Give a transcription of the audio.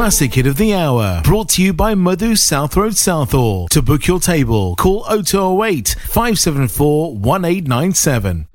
classic hit of the hour. Brought to you by Madhu South Road Southall. To book your table, call 0208 574 1897.